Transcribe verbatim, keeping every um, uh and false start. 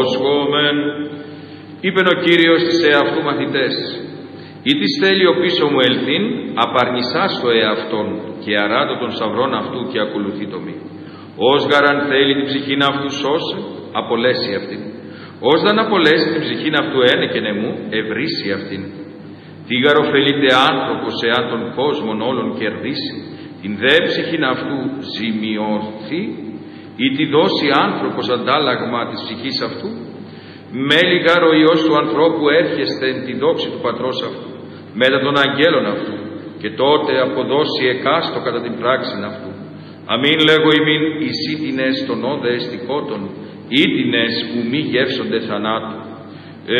υπόσχομεν, είπεν ο Κύριος της εαυτού μαθητές, ή της θέλει ο πίσω μου ελθύν, απαρνησάς το εαυτόν και αράτω των σαυρών αυτού και ακολουθεί το μη. Ως γαραν θέλει την ψυχήν αυτού σώσε, απολέσει αυτήν. Ως δαν απολέσει την ψυχήν αυτού ένεκεν εμού, ευρύσει αυτήν. Τι γαροφελείται άνθρωπος εάν τον κόσμον όλων κερδίσει, την δε ψυχήν αυτού ζημιώθει, ή τη δώσει άνθρωπος αντάλλαγμα της ψυχής αυτού. Μέλη γάρ ο Υιός του ανθρώπου έρχεστε εν τη δόξη του Πατρός αυτού, μετά των αγγέλων αυτού, και τότε αποδώσει εκάστο κατά την πράξη αυτού. Αμήν λέγω ημίν, εισήτηνες των όδε εστικότων, ήτηνες που μη γεύσονται θανάτου.